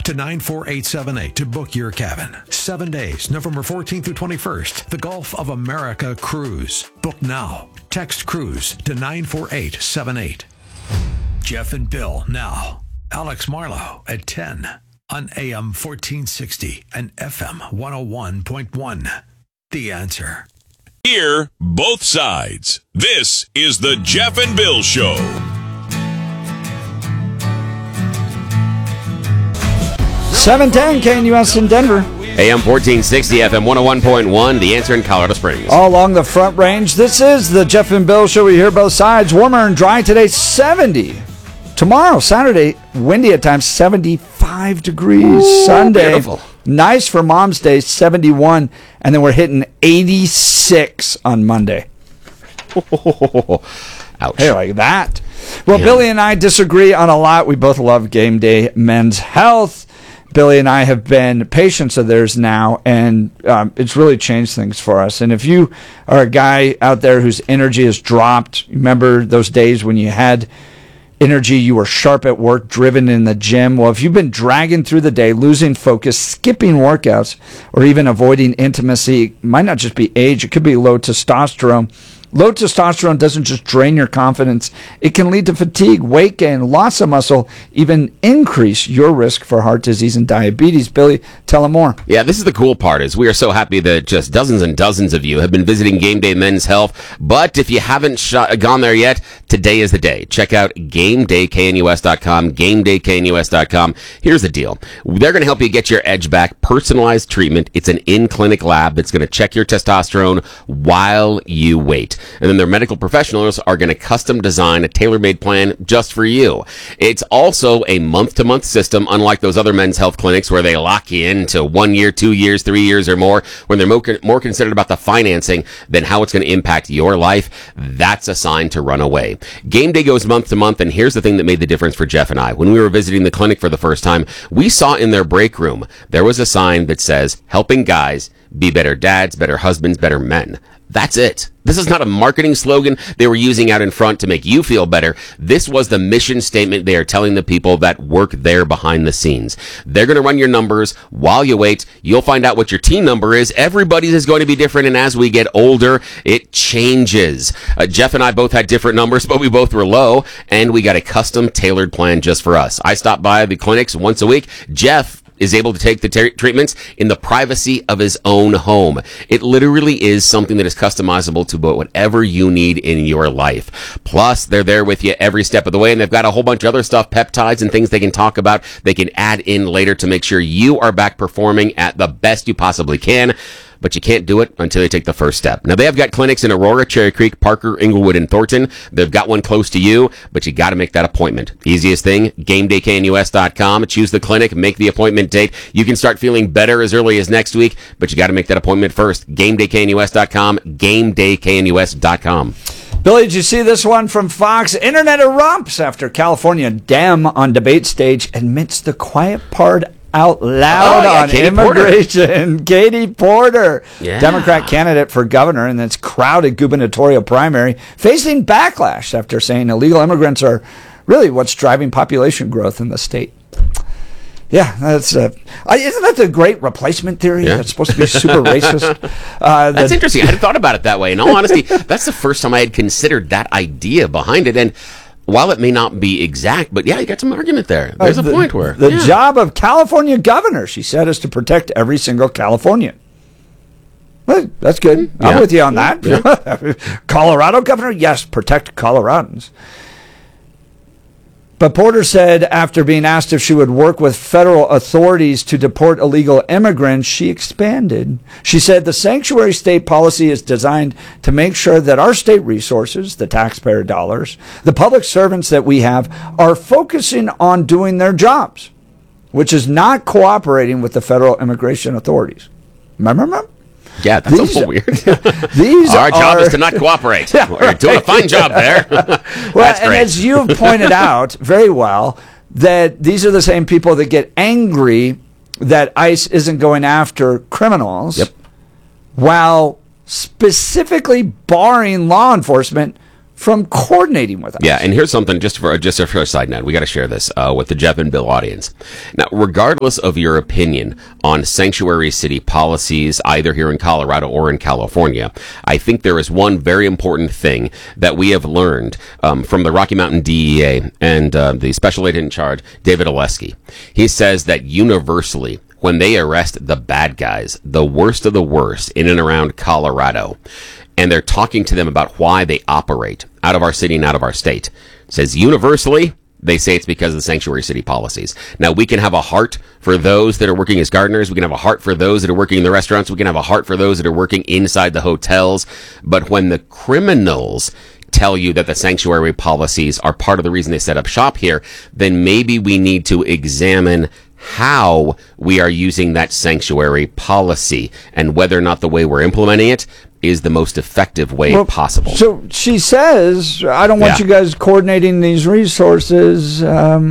to 94878 to book your cabin. 7 days, November 14th through 21st. The Gulf of America Cruise. Book now. Text cruise to 94878. Jeff and Bill now. Alex Marlowe at 10 on AM 1460 and FM 101.1. The Answer. Hear both sides. This is the Jeff and Bill Show. 710 KNUS in Denver. AM 1460, FM 101.1, The Answer in Colorado Springs. All along the Front Range, this is the Jeff and Bill Show. We hear both sides. Warmer and dry today, 70. Tomorrow, Saturday, windy at times, 75 degrees. Ooh, Sunday, beautiful. Nice for Mom's Day, 71. And then we're hitting 86 on Monday. Ouch. Hey, like that. Well, yeah. Billy and I disagree on a lot. We both love Game Day Men's Health. Billy and I have been patients of theirs now, and it's really changed things for us. And if you are a guy out there whose energy has dropped, remember those days when you had energy, you were sharp at work, driven in the gym. Well, if you've been dragging through the day, losing focus, skipping workouts, or even avoiding intimacy, it might not just be age, it could be low testosterone. Low testosterone doesn't just drain your confidence. It can lead to fatigue, weight gain, loss of muscle, even increase your risk for heart disease and diabetes. Billy, tell them more. Yeah, this is the cool part, is we are so happy that just dozens and dozens of you have been visiting Game Day Men's Health. But if you haven't gone there yet, today is the day. Check out GameDayKNUS.com, GameDayKNUS.com. Here's the deal. They're going to help you get your edge back. Personalized treatment. It's an in-clinic lab that's going to check your testosterone while you wait. And then their medical professionals are going to custom design a tailor-made plan just for you. It's also a month-to-month system, unlike those other men's health clinics where they lock you into 1 year, 2 years, 3 years or more, when they're more considered about the financing than how it's going to impact your life. That's a sign to run away. Game Day goes month to month, and here's the thing that made the difference for Jeff and I. When we were visiting the clinic for the first time, we saw in their break room, there was a sign that says, helping guys be better dads, better husbands, better men. That's it. This is not a marketing slogan they were using out in front to make you feel better. This was the mission statement they are telling the people that work there behind the scenes. They're going to run your numbers while you wait. You'll find out what your team number is. Everybody's is going to be different, and as we get older, it changes. Jeff and I both had different numbers, but we both were low, and we got a custom tailored plan just for us. I stop by the clinics once a week. Jeff is able to take the treatments in the privacy of his own home. It literally is something that is customizable to whatever you need in your life. Plus, they're there with you every step of the way, and they've got a whole bunch of other stuff, peptides and things they can talk about, they can add in later to make sure you are back performing at the best you possibly can. But you can't do it until you take the first step. Now, they have got clinics in Aurora, Cherry Creek, Parker, Inglewood, and Thornton. They've got one close to you, but you got to make that appointment. Easiest thing, GameDayKNUS.com. Choose the clinic, make the appointment date. You can start feeling better as early as next week, but you got to make that appointment first. GameDayKNUS.com, GameDayKNUS.com. Billy, did you see this one from Fox? Internet erupts after California Dem on debate stage admits the quiet part out loud on Katie immigration. Porter. Katie Porter, Democrat candidate for governor in this crowded gubernatorial primary, facing backlash after saying illegal immigrants are really what's driving population growth in the state. Yeah, that's isn't that the great replacement theory? Yeah. That's supposed to be super racist. That's interesting. I hadn't thought about it that way. In all honesty, that's the first time I had considered that idea behind it. And while it may not be exact, but yeah, you got some argument there. There's a point where the job of California governor, she said, is to protect every single Californian. Well, that's good. I'm with you on that. Yeah. Colorado governor, yes, protect Coloradans. But Porter said after being asked if she would work with federal authorities to deport illegal immigrants, she expanded. She said the sanctuary state policy is designed to make sure that our state resources, the taxpayer dollars, the public servants that we have, are focusing on doing their jobs, which is not cooperating with the federal immigration authorities. Remember? Yeah, that's a little weird. Our job is to not cooperate. We're doing a fine job there. Well, that's great. And as you've pointed out very well, that these are the same people that get angry that ICE isn't going after criminals, while specifically barring law enforcement from coordinating with us. Yeah, and here's something just for a side note. We got to share this with the Jeff and Bill audience. Now, regardless of your opinion on sanctuary city policies, either here in Colorado or in California, I think there is one very important thing that we have learned from the Rocky Mountain DEA and the special agent in charge, David Oleski. He says that universally, when they arrest the bad guys, the worst of the worst in and around Colorado, and they're talking to them about why they operate out of our city and out of our state, says universally, they say it's because of the sanctuary city policies. Now, we can have a heart for those that are working as gardeners. We can have a heart for those that are working in the restaurants. We can have a heart for those that are working inside the hotels. But when the criminals tell you that the sanctuary policies are part of the reason they set up shop here, then maybe we need to examine how we are using that sanctuary policy and whether or not the way we're implementing it is the most effective way possible. So she says, I don't want you guys coordinating these resources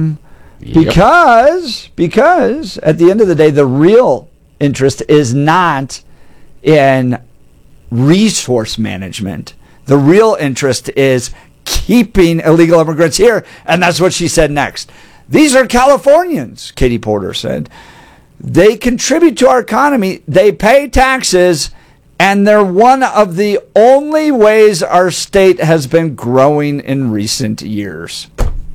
because at the end of the day, the real interest is not in resource management. The real interest is keeping illegal immigrants here. And that's what she said next. These are Californians, Katie Porter said. They contribute to our economy. They pay taxes. And they're one of the only ways our state has been growing in recent years.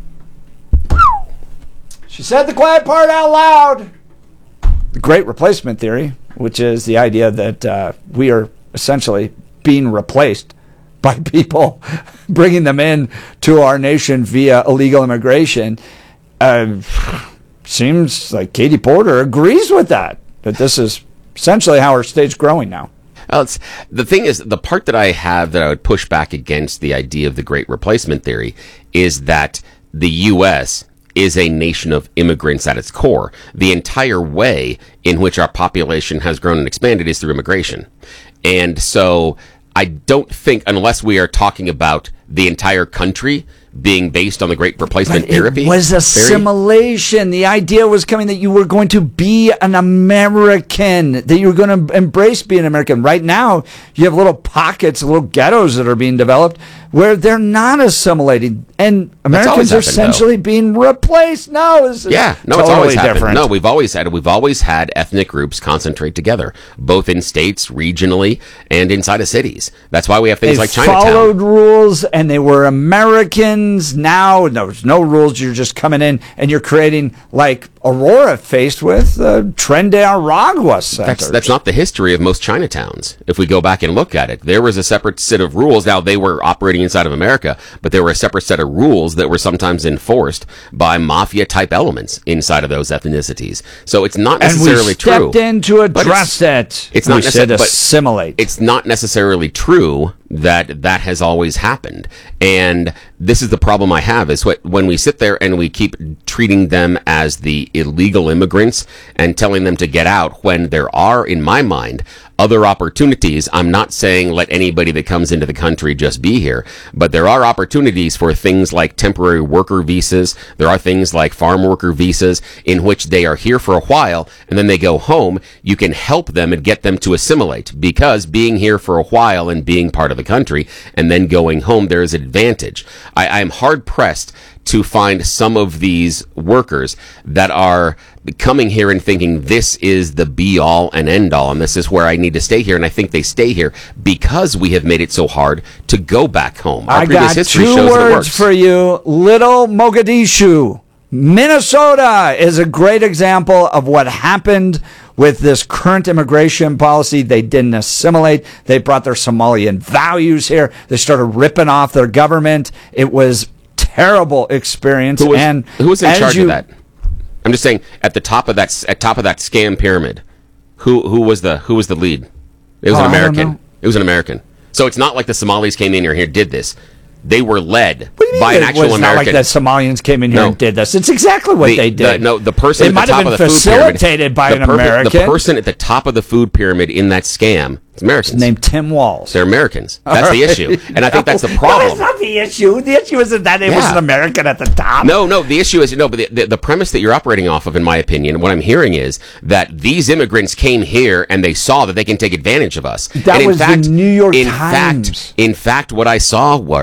She said the quiet part out loud. The Great Replacement Theory, which is the idea that we are essentially being replaced by people, bringing them in to our nation via illegal immigration. Seems like Katie Porter agrees with that this is essentially how our state's growing now. Well, the thing is, the part that I have that I would push back against the idea of the Great Replacement Theory is that the U.S. is a nation of immigrants at its core. The entire way in which our population has grown and expanded is through immigration. And so I don't think, unless we are talking about the entire country being based on the Great Replacement Theory. It was assimilation. The idea was coming that you were going to be an American, that you were going to embrace being an American. Right now, you have little pockets, little ghettos that are being developed where they're not assimilating, and Americans are essentially being replaced. No, it's always different. No, we've always had ethnic groups concentrate together, both in states, regionally, and inside of cities. That's why we have things like Chinatown. They followed rules, and they were Americans. Now there's no rules. You're just coming in, and you're creating, like Aurora faced with Tren de Aragua centers. That's not the history of most Chinatowns. If we go back and look at it, there was a separate set of rules. Now, they were operating inside of America, but there were a separate set of rules that were sometimes enforced by mafia-type elements inside of those ethnicities. So it's not necessarily true. And we stepped in to address it. It's not necessarily assimilate. It's not necessarily true that has always happened. And this is the problem I have, is when we sit there and we keep treating them as the illegal immigrants and telling them to get out, when there are, in my mind, other opportunities. I'm not saying let anybody that comes into the country just be here, but there are opportunities for things like temporary worker visas. There are things like farm worker visas in which they are here for a while and then they go home. You can help them and get them to assimilate, because being here for a while and being part of the country and then going home, there is an advantage. I'm hard pressed to find some of these workers that are coming here and thinking this is the be all and end all, and this is where I need to stay here. And I think they stay here because we have made it so hard to go back home. Our previous history shows that it works. I got 2 words for you: Little Mogadishu. Minnesota is a great example of what happened with this current immigration policy. They didn't assimilate. They brought their Somalian values here. They started ripping off their government. It was terrible experience. Who was in charge of that? I'm just saying, at the top of that scam pyramid, who was the lead? It was an American. It was an American. So it's not like the Somalis came in here and did this. They were led by an actual American. It's not like the Somalians came in here and did this. It's exactly what they did. The person at the top of the food pyramid. It might have been facilitated by an American. The person at the top of the food pyramid in that scam, it's Americans. It's named Tim Walz. They're Americans. That's the issue. And I think that's the problem. No, that's not the issue. The issue isn't that it was an American at the top. No, the issue is, but the premise that you're operating off of, in my opinion, what I'm hearing is that these immigrants came here and they saw that they can take advantage of us. That was the New York Times. In fact, what I saw were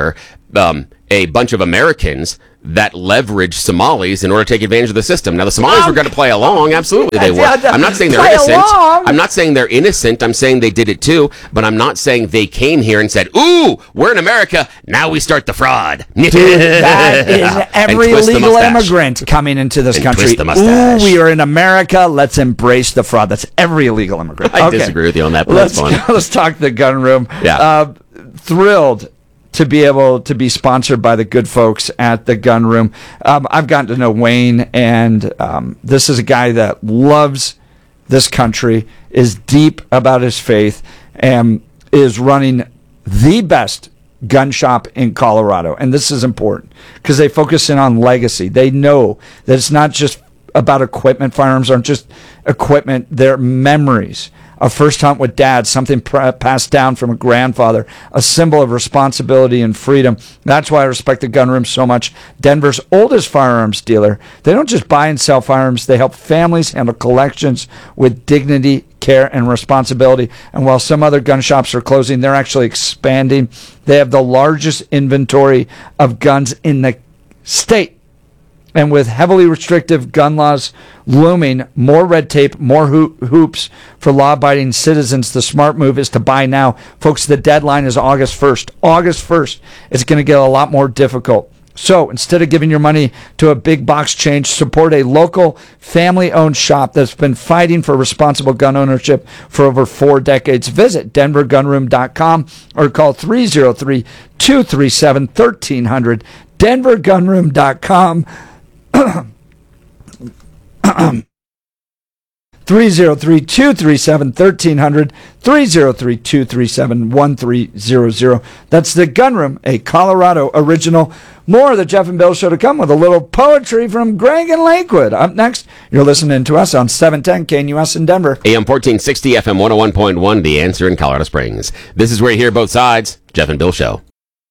a bunch of Americans that leverage Somalis in order to take advantage of the system. Now, the Somalis were going to play along. Absolutely, they were. I'm not saying they're innocent. I'm not saying they're innocent. I'm saying they did it too. But I'm not saying they came here and said, "Ooh, we're in America. Now we start the fraud." That is every legal immigrant coming into this country. Ooh, we are in America. Let's embrace the fraud. That's every illegal immigrant. I disagree with you on that, but that's fun. Let's talk the gun room. Yeah. Thrilled to be able to be sponsored by the good folks at the gun room. I've gotten to know Wayne, and this is a guy that loves this country, is deep about his faith, and is running the best gun shop in Colorado. And this is important because they focus in on legacy. They know that it's not just about equipment. Firearms aren't just equipment. They're memories. A first hunt with dad, something passed down from a grandfather, a symbol of responsibility and freedom. That's why I respect the gun room so much. Denver's oldest firearms dealer. They don't just buy and sell firearms. They help families handle collections with dignity, care, and responsibility. And while some other gun shops are closing, they're actually expanding. They have the largest inventory of guns in the state. And with heavily restrictive gun laws looming, more red tape, more hoops for law-abiding citizens, the smart move is to buy now. Folks, the deadline is August 1st. August 1st. It's going to get a lot more difficult. So instead of giving your money to a big box chain, support a local family-owned shop that's been fighting for responsible gun ownership for over 4 decades. Visit denvergunroom.com or call 303-237-1300. denvergunroom.com. 303-237-1300, 303-237-1300. That's the Gun Room, a Colorado original. More of the Jeff and Bill Show to come with a little poetry from Greg and Lakewood. Up next, you're listening to us on 710 KNUS in Denver. AM 1460, FM 101.1, The Answer in Colorado Springs. This is where you hear both sides. Jeff and Bill Show.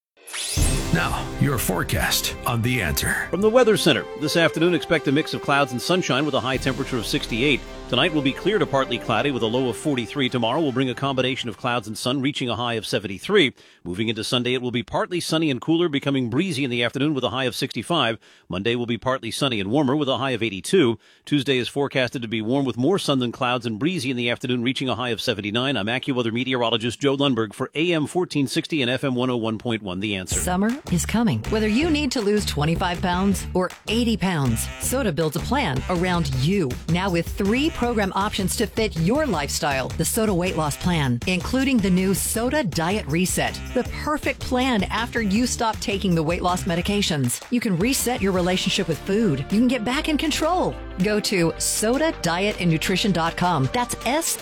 Now, your forecast on The Answer. From the Weather Center, this afternoon expect a mix of clouds and sunshine with a high temperature of 68. Tonight will be clear to partly cloudy with a low of 43. Tomorrow will bring a combination of clouds and sun, reaching a high of 73. Moving into Sunday, it will be partly sunny and cooler, becoming breezy in the afternoon with a high of 65. Monday will be partly sunny and warmer with a high of 82. Tuesday is forecasted to be warm with more sun than clouds and breezy in the afternoon, reaching a high of 79. I'm AccuWeather meteorologist Joe Lundberg for AM 1460 and FM 101.1 The Answer. Summer is coming. Whether you need to lose 25 pounds or 80 pounds, Soda builds a plan around you. Now with 3 program options to fit your lifestyle. The Soda Weight Loss Plan, including the new Soda Diet Reset, the perfect plan after you stop taking the weight loss medications. You can reset your relationship with food. You can get back in control. Go to SodaDietAndNutrition.com. That's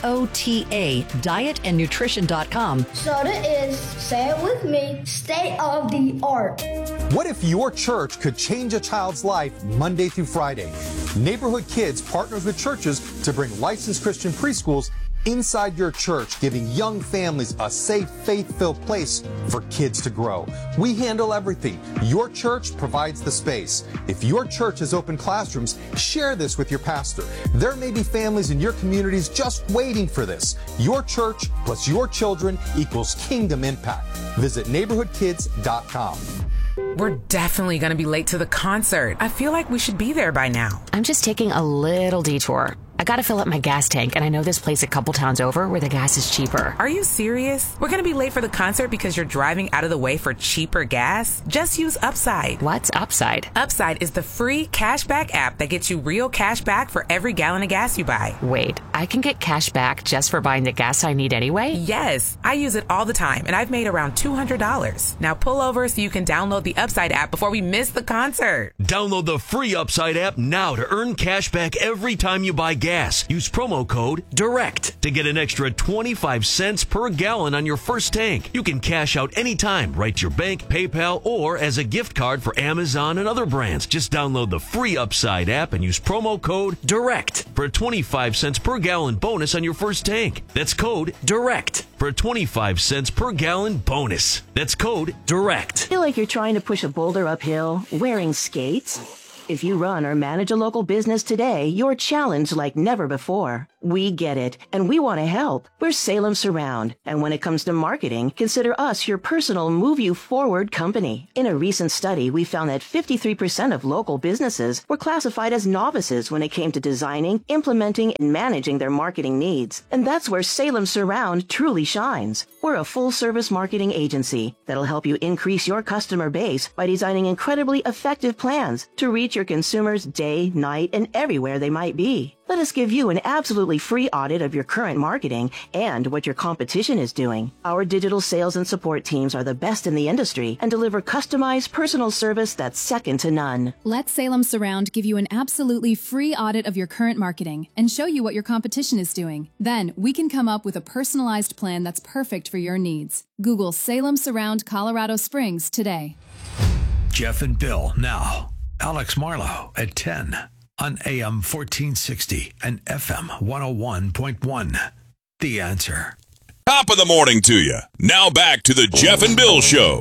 SOTA, dietandnutrition.com. Soda is, say it with me, state of the art. What if your church could change a child's life Monday through Friday? Neighborhood Kids partners with churches to bring licensed Christian preschools inside your church, giving young families a safe, faith-filled place for kids to grow. We handle everything. Your church provides the space. If your church has open classrooms, share this with your pastor. There may be families in your communities just waiting for this. Your church plus your children equals kingdom impact. Visit neighborhoodkids.com. We're definitely going to be late to the concert. I feel like we should be there by now. I'm just taking a little detour. I gotta fill up my gas tank, and I know this place a couple towns over where the gas is cheaper. Are you serious? We're gonna be late for the concert because you're driving out of the way for cheaper gas? Just use Upside. What's Upside? Upside is the free cashback app that gets you real cash back for every gallon of gas you buy. Wait, I can get cash back just for buying the gas I need anyway? Yes, I use it all the time, and I've made around $200. Now pull over so you can download the Upside app before we miss the concert. Download the free Upside app now to earn cash back every time you buy gas. Use promo code DIRECT to get an extra 25 cents per gallon on your first tank. You can cash out anytime right to your bank, PayPal, or as a gift card for Amazon and other brands. Just download the free Upside app and use promo code DIRECT for a 25 cents per gallon bonus on your first tank. That's code DIRECT for a 25 cents per gallon bonus. That's code DIRECT. Feel like you're trying to push a boulder uphill wearing skates? If you run or manage a local business today, you're challenged like never before. We get it, and we want to help. We're Salem Surround, and when it comes to marketing, consider us your personal move-you-forward company. In a recent study, we found that 53% of local businesses were classified as novices when it came to designing, implementing, and managing their marketing needs. And that's where Salem Surround truly shines. We're a full-service marketing agency that'll help you increase your customer base by designing incredibly effective plans to reach your consumers day, night, and everywhere they might be. Let us give you an absolutely free audit of your current marketing and what your competition is doing. Our digital sales and support teams are the best in the industry and deliver customized personal service that's second to none. Let Salem Surround give you an absolutely free audit of your current marketing and show you what your competition is doing. Then we can come up with a personalized plan that's perfect for your needs. Google Salem Surround Colorado Springs today. Jeff and Bill now. Alex Marlowe at 10 on AM 1460 and FM 101.1. The Answer. Top of the morning to you. Now back to the Jeff and Bill Show.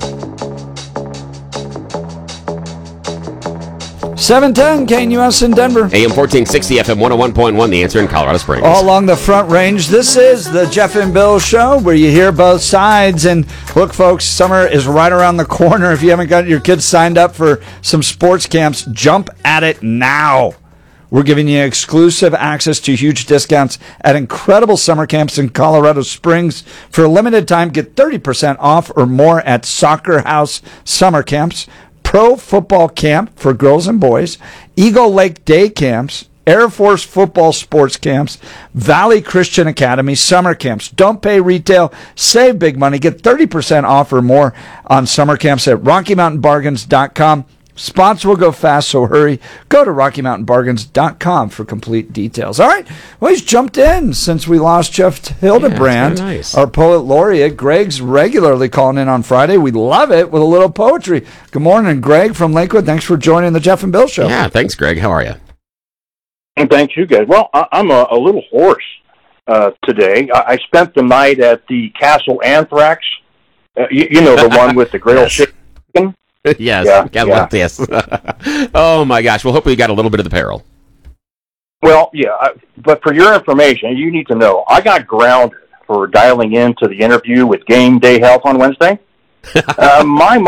710 KNUS in Denver. AM 1460, FM 101.1, The Answer in Colorado Springs. All along the Front Range. This is the Jeff and Bill Show, where you hear both sides. And look, folks, summer is right around the corner. If you haven't got your kids signed up for some sports camps, jump at it now. We're giving you exclusive access to huge discounts at incredible summer camps in Colorado Springs. For a limited time, get 30% off or more at Soccer House Summer Camps, Pro Football Camp for girls and boys, Eagle Lake Day Camps, Air Force Football Sports Camps, Valley Christian Academy Summer Camps. Don't pay retail, save big money. Get 30% off or more on summer camps at RockyMountainBargains.com. Spots will go fast, so hurry. Go to RockyMountainBargains.com for complete details. All right. Well, he's jumped in since we lost Jeff Hildebrand, nice. Our poet laureate. Greg's regularly calling in on Friday. We love it with a little poetry. Good morning, Greg from Lakewood. Thanks for joining the Jeff and Bill Show. Yeah, thanks, Greg. How are you? And thanks, you guys. Well, I'm a little hoarse today. I spent the night at the Castle Anthrax. You know, the one with the grill chicken. Yes, yeah. Yes. Oh my gosh! Well, hopefully you got a little bit of the peril. Well, yeah, but for your information, you need to know I got grounded for dialing into the interview with Game Day Health on Wednesday. My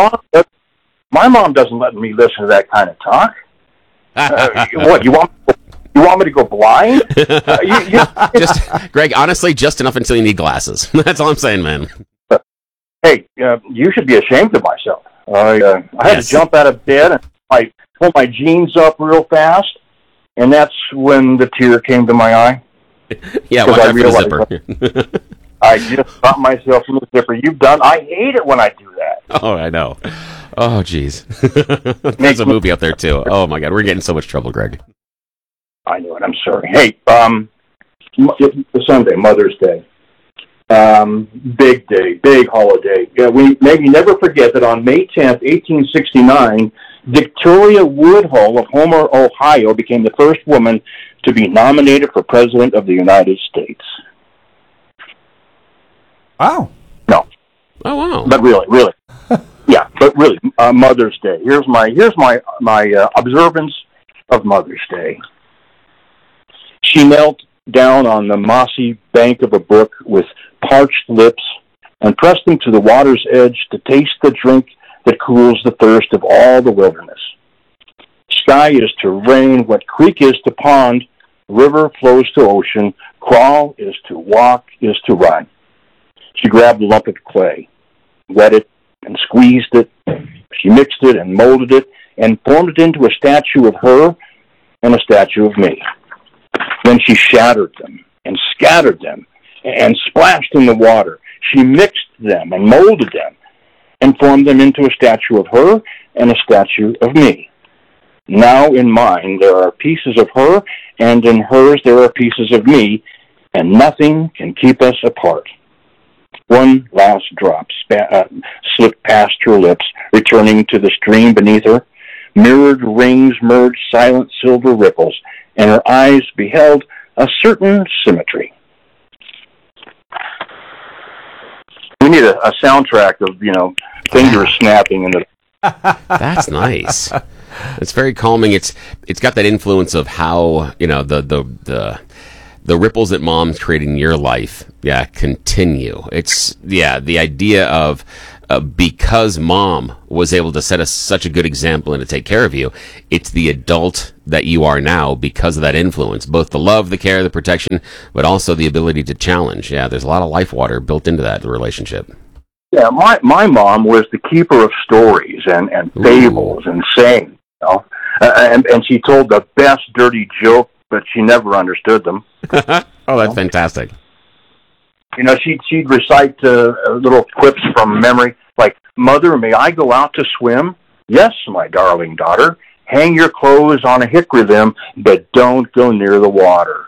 mom doesn't let me listen to that kind of talk. What you want me to go blind? Just Greg, honestly, just enough until you need glasses. That's all I'm saying, man. Hey, you should be ashamed of myself. I had to jump out of bed and I pull my jeans up real fast, and that's when the tear came to my eye. Yeah, watch out for the zipper. I just got myself in the zipper. I hate it when I do that. Oh, I know. Oh, jeez. There's a movie out there, too. Oh, my God. We're getting in so much trouble, Greg. I know it. I'm sorry. Hey, Sunday, Mother's Day. Big day, big holiday. Yeah, we maybe never forget that on May 10th, 1869, Victoria Woodhull of Homer, Ohio, became the first woman to be nominated for President of the United States. Wow. No. Oh, wow. But really. Yeah, but really, Mother's Day. Here's my observance of Mother's Day. She knelt down on the mossy bank of a brook with parched lips and pressed them to the water's edge to taste the drink that cools the thirst of all the wilderness. Sky is to rain, what creek is to pond, river flows to ocean, crawl is to walk, is to run. She grabbed a lump of clay, wet it, and squeezed it. She mixed it and molded it and formed it into a statue of her and a statue of me. Then she shattered them and scattered them and splashed in the water. She mixed them and molded them and formed them into a statue of her and a statue of me. Now in mine there are pieces of her, and in hers there are pieces of me, and nothing can keep us apart. One last drop slipped past her lips, returning to the stream beneath her. Mirrored rings merged silent silver ripples, and her eyes beheld a certain symmetry. We need a soundtrack of, fingers snapping in the... That's nice. It's very calming. It's got that influence of how, the the ripples that mom's creating in your life, continue. It's, the idea of because mom was able to set us such a good example and to take care of you, it's the adult that you are now because of that influence, both the love, the care, the protection, but also the ability to challenge. Yeah, there's a lot of life water built into that relationship. Yeah, my mom was the keeper of stories and fables and sayings, and she told the best dirty joke, but she never understood them. Oh, that's fantastic. She'd recite little quips from memory, like, "Mother, may I go out to swim?" "Yes, my darling daughter. Hang your clothes on a hickory limb, but don't go near the water."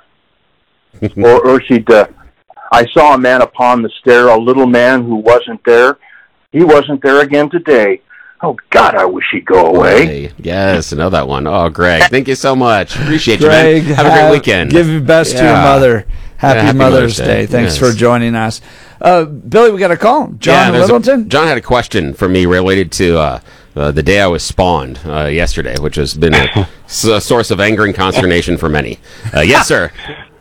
or she'd, "I saw a man upon the stair, a little man who wasn't there. He wasn't there again today. Oh, God, I wish he'd go away." Hey, yes, I know that one. Oh, Greg, thank you so much. Appreciate Greg, you, man. Have a great weekend. Give your best to your mother. Happy Mother's Day. Thanks for joining us. Billy, we got a call. John in Littleton? John had a question for me related to the day I was spawned yesterday, which has been a source of anger and consternation for many. Yes, sir.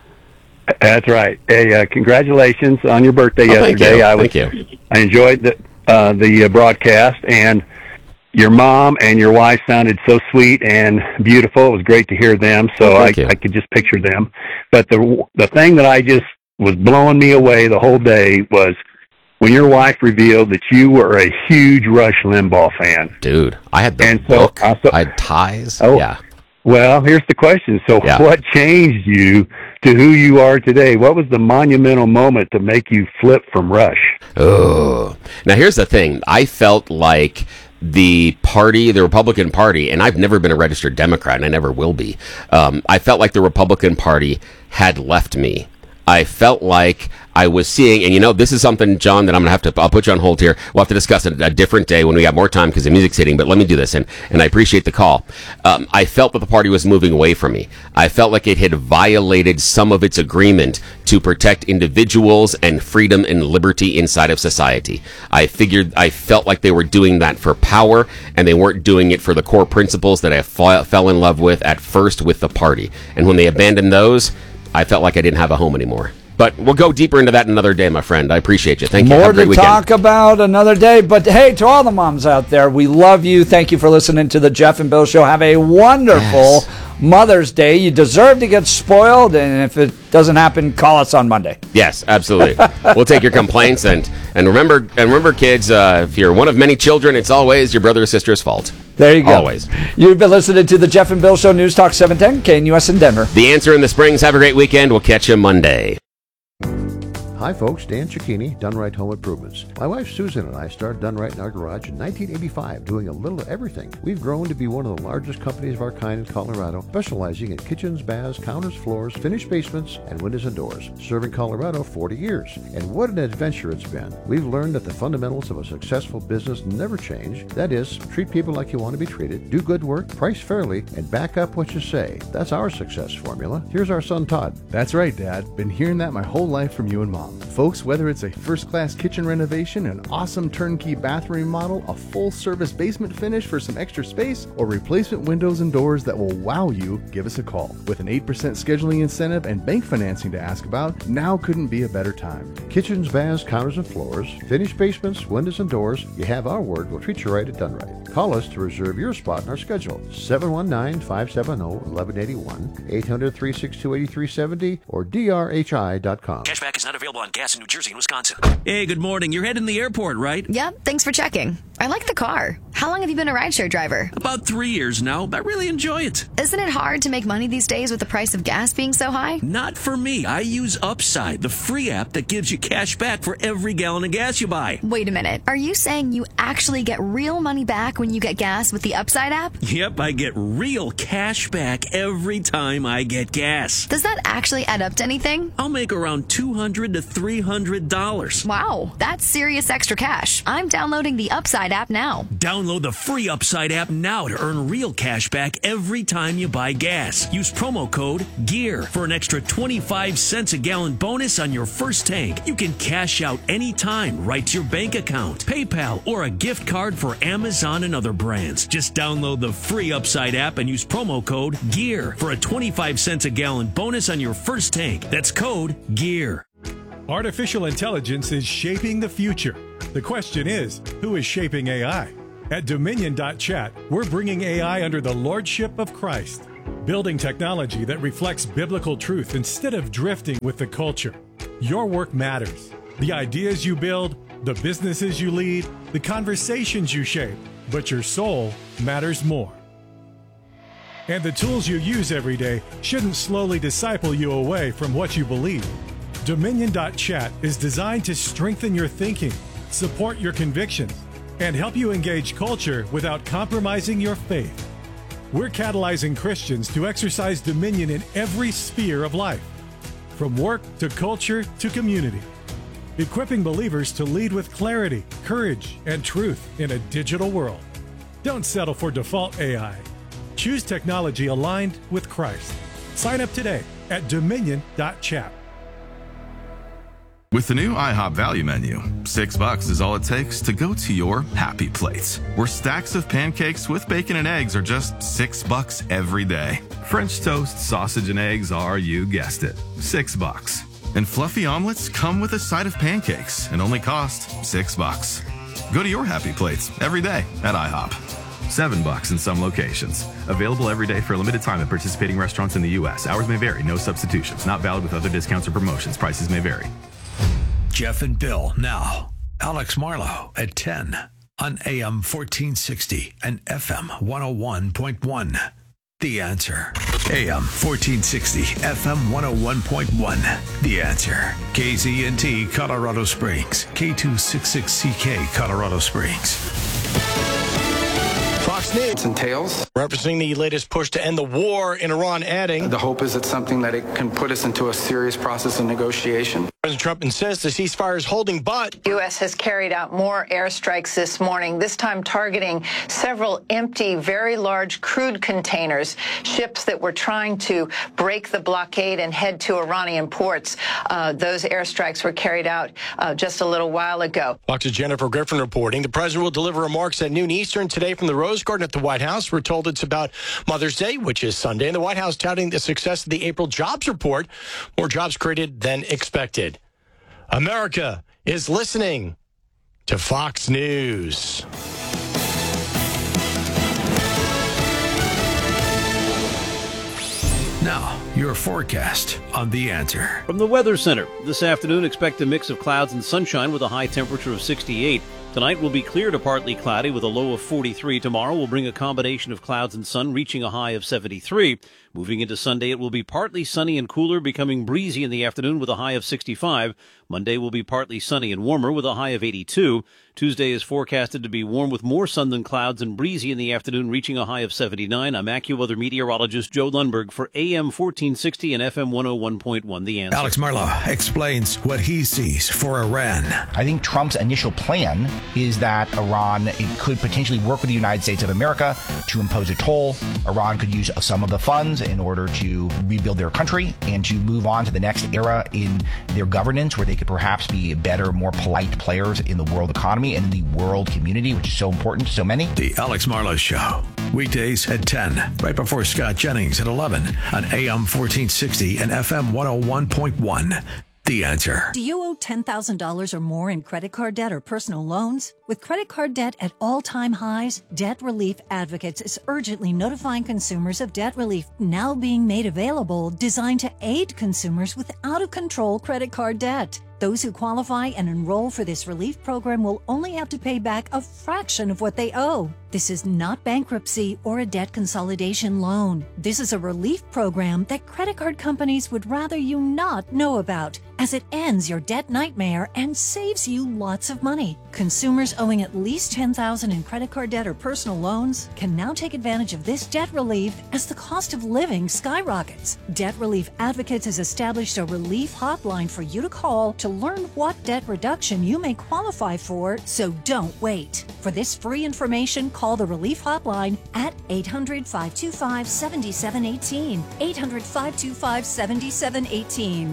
That's right. Hey, congratulations on your birthday yesterday. Thank you. I enjoyed the broadcast, and your mom and your wife sounded so sweet and beautiful. It was great to hear them, so I could just picture them. But the thing that I just was blowing me away the whole day was when your wife revealed that you were a huge Rush Limbaugh fan. Dude, I had the book. I had ties. Oh, yeah. Well, here's the question. So what changed you to who you are today? What was the monumental moment to make you flip from Rush? Oh, now here's the thing. I felt like the Republican Party, and I've never been a registered Democrat, and I never will be. I felt like the Republican Party had left me. I felt like I was seeing, and this is something, John, that I'll put you on hold here. We'll have to discuss it a different day when we got more time because the music's hitting, but let me do this, and I appreciate the call. I felt that the party was moving away from me. I felt like it had violated some of its agreement to protect individuals and freedom and liberty inside of society. I felt like they were doing that for power, and they weren't doing it for the core principles that I fell in love with at first with the party. And when they abandoned those, I felt like I didn't have a home anymore. But we'll go deeper into that another day, my friend. I appreciate you. Thank you. More to talk about another day. But hey, to all the moms out there, we love you. Thank you for listening to the Jeff and Bill Show. Have a wonderful Mother's Day. You deserve to get spoiled, and if it doesn't happen, call us on Monday. Yes, absolutely. We'll take your complaints, and remember, kids, if you're one of many children, it's always your brother or sister's fault. There you go. Always. You've been listening to the Jeff and Bill Show, News Talk 710, KNUS in Denver. The Answer in the Springs. Have a great weekend. We'll catch you Monday. Hi folks, Dan Cicchini, Done Right Home Improvements. My wife Susan and I started Done Right in our garage in 1985, doing a little of everything. We've grown to be one of the largest companies of our kind in Colorado, specializing in kitchens, baths, counters, floors, finished basements, and windows and doors. Serving Colorado 40 years. And what an adventure it's been. We've learned that the fundamentals of a successful business never change. That is, treat people like you want to be treated, do good work, price fairly, and back up what you say. That's our success formula. Here's our son Todd. That's right, Dad. Been hearing that my whole life from you and Mom. Folks, whether it's a first-class kitchen renovation, an awesome turnkey bathroom remodel, a full-service basement finish for some extra space, or replacement windows and doors that will wow you, give us a call. With an 8% scheduling incentive and bank financing to ask about, now couldn't be a better time. Kitchens, baths, counters, and floors, finished basements, windows, and doors, you have our word. We'll treat you right at Done Right. Call us to reserve your spot in our schedule. 719-570-1181, 800-362-8370, or drhi.com. Cashback is not available on gas in New Jersey and Wisconsin. Hey, good morning. You're heading to the airport, right? Yep, thanks for checking. I like the car. How long have you been a rideshare driver? About 3 years now. I really enjoy it. Isn't it hard to make money these days with the price of gas being so high? Not for me. I use Upside, the free app that gives you cash back for every gallon of gas you buy. Wait a minute. Are you saying you actually get real money back when you get gas with the Upside app? Yep, I get real cash back every time I get gas. Does that actually add up to anything? I'll make around $200 to $300. Wow, that's serious extra cash. I'm downloading the Upside Upside app now. Download the free Upside app now to earn real cash back every time you buy gas. Use promo code GEAR for an extra 25 cents a gallon bonus on your first tank. You can cash out anytime right to your bank account, PayPal, or a gift card for Amazon and other brands. Just download the free Upside app and use promo code GEAR for a 25 cents a gallon bonus on your first tank. That's code GEAR. Artificial intelligence is shaping the future. The question is, who is shaping AI? At Dominion.chat, we're bringing AI under the lordship of Christ, building technology that reflects biblical truth instead of drifting with the culture. Your work matters. The ideas you build, the businesses you lead, the conversations you shape, but your soul matters more. And the tools you use every day shouldn't slowly disciple you away from what you believe. Dominion.chat is designed to strengthen your thinking, support your convictions, and help you engage culture without compromising your faith. We're catalyzing Christians to exercise dominion in every sphere of life, from work to culture to community, equipping believers to lead with clarity, courage, and truth in a digital world. Don't settle for default AI. Choose technology aligned with Christ. Sign up today at Dominion.chat. With the new IHOP value menu, $6 is all it takes to go to your happy place, where stacks of pancakes with bacon and eggs are just $6 every day. French toast, sausage, and eggs are, you guessed it, $6. And fluffy omelets come with a side of pancakes and only cost $6. Go to your happy plates every day at IHOP. $7 in some locations. Available every day for a limited time at participating restaurants in the U.S. Hours may vary. No substitutions. Not valid with other discounts or promotions. Prices may vary. Jeff and Bill now. Alex Marlowe at 10 on AM 1460 and FM 101.1. The Answer. AM 1460, FM 101.1. The Answer. KZNT Colorado Springs. K266CK Colorado Springs. Fox News entails referencing the latest push to end the war in Iran, adding, the hope is it's something that it can put us into a serious process of negotiation. President Trump insists the ceasefire is holding, but U.S. has carried out more airstrikes this morning, this time targeting several empty, very large crude containers, ships that were trying to break the blockade and head to Iranian ports. Those airstrikes were carried out just a little while ago. Fox's Jennifer Griffin reporting the president will deliver remarks at noon Eastern today from the Rose Garden at the White House. We're told it's about Mother's Day, which is Sunday, and the White House touting the success of the April jobs report. More jobs created than expected. America is listening to Fox News. Now, your forecast on The Answer. From the Weather Center, this afternoon expect a mix of clouds and sunshine with a high temperature of 68. Tonight will be clear to partly cloudy with a low of 43. Tomorrow will bring a combination of clouds and sun, reaching a high of 73. Moving into Sunday, it will be partly sunny and cooler, becoming breezy in the afternoon with a high of 65. Monday will be partly sunny and warmer with a high of 82. Tuesday is forecasted to be warm with more sun than clouds and breezy in the afternoon, reaching a high of 79. I'm AccuWeather meteorologist Joe Lundberg for AM 1460 and FM 101.1. The Answer. Alex Marlowe explains what he sees for Iran. I think Trump's initial plan is that Iran could potentially work with the United States of America to impose a toll. Iran could use some of the funds in order to rebuild their country and to move on to the next era in their governance, where they could perhaps be better, more polite players in the world economy and in the world community, which is so important to so many. The Alex Marlowe Show. Weekdays at 10, right before Scott Jennings at 11 on AM 1460 and FM 101.1. The Answer. Do you owe $10,000 or more in credit card debt or personal loans? With credit card debt at all-time highs, Debt Relief Advocates is urgently notifying consumers of debt relief now being made available, designed to aid consumers with out-of-control credit card debt. Those who qualify and enroll for this relief program will only have to pay back a fraction of what they owe. This is not bankruptcy or a debt consolidation loan. This is a relief program that credit card companies would rather you not know about, as it ends your debt nightmare and saves you lots of money. Consumers owing at least $10,000 in credit card debt or personal loans can now take advantage of this debt relief as the cost of living skyrockets. Debt Relief Advocates has established a relief hotline for you to call to to learn what debt reduction you may qualify for, so don't wait. For this free information, call the Relief Hotline at 800-525-7718. 800-525-7718.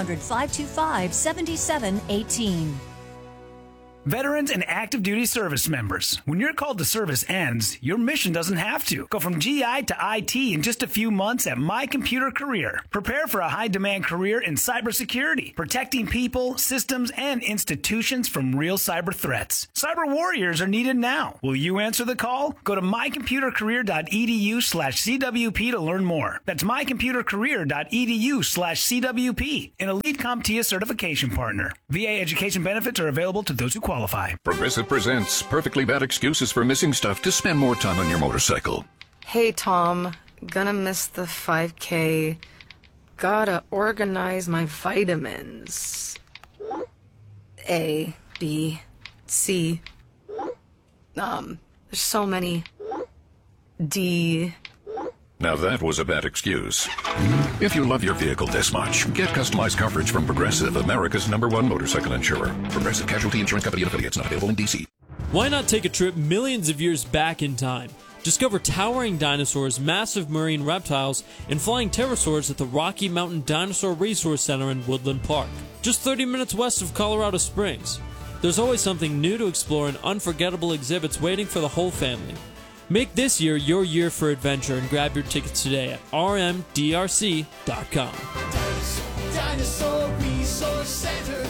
800-525-7718. Veterans and active duty service members, when your call to service ends, your mission doesn't have to. Go from GI to IT in just a few months at My Computer Career. Prepare for a high-demand career in cybersecurity, protecting people, systems, and institutions from real cyber threats. Cyber warriors are needed now. Will you answer the call? Go to mycomputercareer.edu/CWP to learn more. That's mycomputercareer.edu/CWP, an elite CompTIA certification partner. VA education benefits are available to those who qualify. Progressive presents Perfectly Bad Excuses for Missing Stuff to Spend More Time on Your Motorcycle. Hey, Tom. Gonna miss the 5K. Gotta organize my vitamins. A, B, C. There's so many. D. Now that was a bad excuse. If you love your vehicle this much, get customized coverage from Progressive, America's #1 motorcycle insurer. Progressive Casualty Insurance Company and affiliates, not available in D.C. Why not take a trip millions of years back in time? Discover towering dinosaurs, massive marine reptiles, and flying pterosaurs at the Rocky Mountain Dinosaur Resource Center in Woodland Park, just 30 minutes west of Colorado Springs. There's always something new to explore and unforgettable exhibits waiting for the whole family. Make this year your year for adventure and grab your tickets today at rmdrc.com. Dinosaur Resource Center.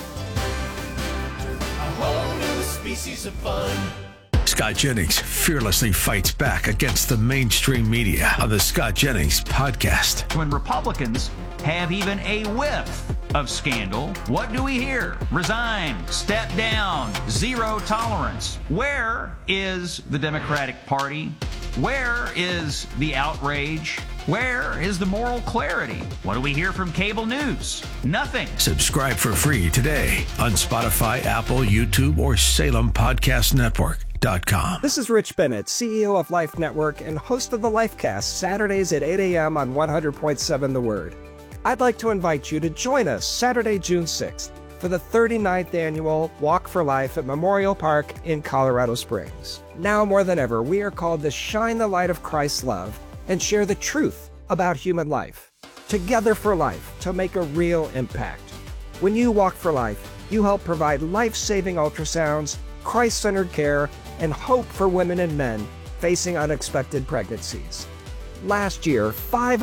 A whole new species of fun. Scott Jennings fearlessly fights back against the mainstream media on the Scott Jennings Podcast. When Republicans have even a whiff of scandal, what do we hear? Resign, step down, zero tolerance. Where is the Democratic Party? Where is the outrage? Where is the moral clarity? What do we hear from cable news? Nothing. Subscribe for free today on Spotify, Apple, YouTube, or SalemPodcastNetwork.com. This is Rich Bennett, CEO of Life Network and host of the Lifecast, Saturdays at 8 a.m. on 100.7 The Word. I'd like to invite you to join us Saturday, June 6th for the 39th annual Walk for Life at Memorial Park in Colorado Springs. Now more than ever, we are called to shine the light of Christ's love and share the truth about human life. Together for life, to make a real impact. When you walk for life, you help provide life-saving ultrasounds, Christ-centered care, and hope for women and men facing unexpected pregnancies. Last year,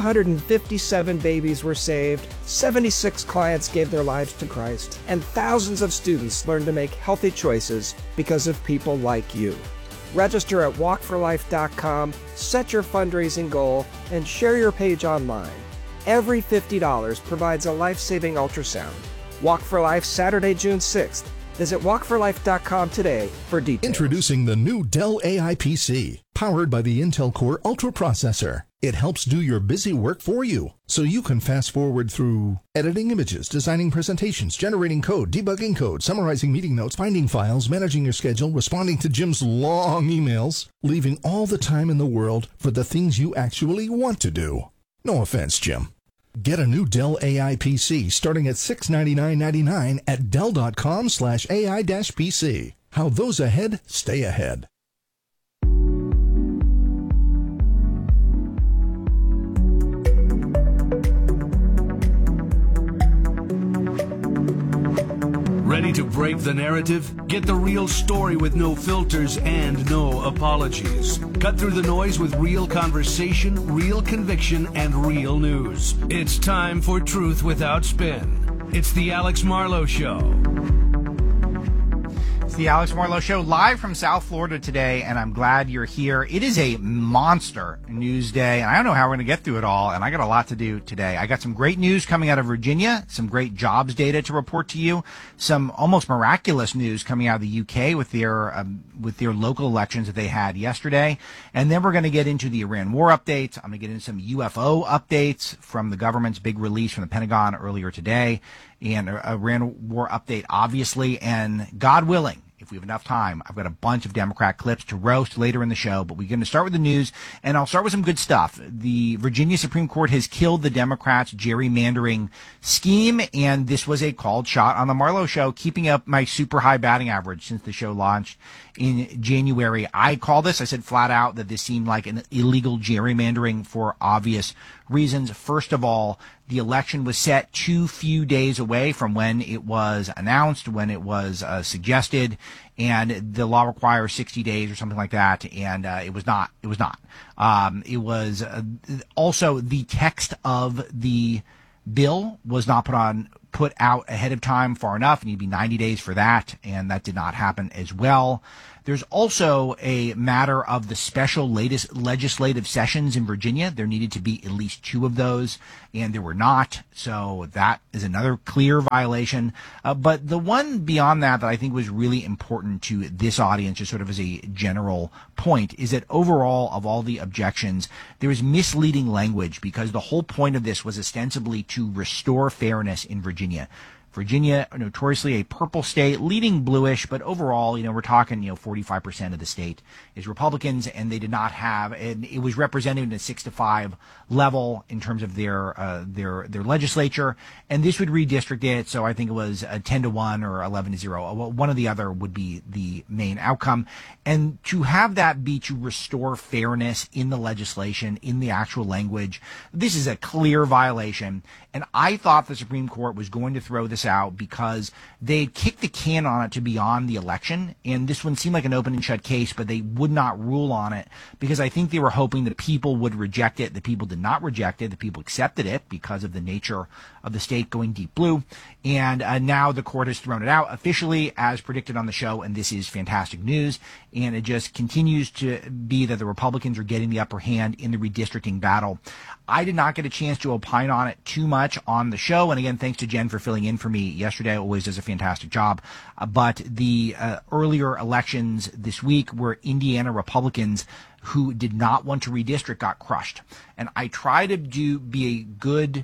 557 babies were saved, 76 clients gave their lives to Christ, and thousands of students learned to make healthy choices because of people like you. Register at walkforlife.com, set your fundraising goal, and share your page online. Every $50 provides a life-saving ultrasound. Walk for Life, Saturday, June 6th. Visit walkforlife.com today for details. Introducing the new Dell AI PC, powered by the Intel Core Ultra processor. It helps do your busy work for you, so you can fast forward through editing images, designing presentations, generating code, debugging code, summarizing meeting notes, finding files, managing your schedule, responding to Jim's long emails, leaving all the time in the world for the things you actually want to do. No offense, Jim. Get a new Dell AI PC starting at $699.99 at Dell.com/AI-PC. How those ahead stay ahead. Ready to break the narrative? Get the real story with no filters and no apologies. Cut through the noise with real conversation, real conviction, and real news. It's time for Truth Without Spin. It's the Alex Marlowe Show. It's the Alex Marlowe Show live from South Florida today, and I'm glad you're here. It is a monster news day, and I don't know how we're going to get through it all, and I got a lot to do today. I got some great news coming out of Virginia, some great jobs data to report to you, some almost miraculous news coming out of the UK with their local elections that they had yesterday, and then we're going to get into the Iran war updates. I'm going to get into some UFO updates from the government's big release from the Pentagon earlier today, and a Iran war update, obviously, and God willing, if we have enough time, I've got a bunch of Democrat clips to roast later in the show, but we're going to start with the news, and I'll start with some good stuff. The Virginia Supreme Court has killed the Democrats' gerrymandering scheme, and this was a called shot on the Marlowe Show, keeping up my super high batting average since the show launched in January. I called this, I said flat out that this seemed like an illegal gerrymandering for obvious reasons. First of all, the election was set too few days away from when it was announced, when it was suggested, and the law requires 60 days or something like that, and it was not. It was not. It was also the text of the bill was not put out ahead of time far enough. It needed to be 90 days for that, and that did not happen as well. There's also a matter of the special latest legislative sessions in Virginia. There needed to be at least 2 of those, and there were not. So that is another clear violation. But the one beyond that I think was really important to this audience, just sort of as a general point, is that overall of all the objections, there was misleading language because the whole point of this was ostensibly to restore fairness in Virginia. Virginia, notoriously a purple state, leading bluish, but overall, we're talking, 45% of the state is Republicans, and they did not have, and it was represented in a 6-5 level in terms of their legislature, and this would redistrict it. So I think it was 10-1 or 11-0. One or the other would be the main outcome, and to have that be to restore fairness in the legislation, in the actual language, this is a clear violation. And I thought the Supreme Court was going to throw this out because they kicked the can on it to beyond the election. And this one seemed like an open and shut case, but they would not rule on it because I think they were hoping the people would reject it. The people did not reject it. The people accepted it because of the nature of the state going deep blue. And now the court has thrown it out officially as predicted on the show. And this is fantastic news. And it just continues to be that the Republicans are getting the upper hand in the redistricting battle. I did not get a chance to opine on it too much on the show. And again, thanks to Jen for filling in for me yesterday. Always does a fantastic job. But the earlier elections this week where Indiana Republicans who did not want to redistrict got crushed. And I try to be a good,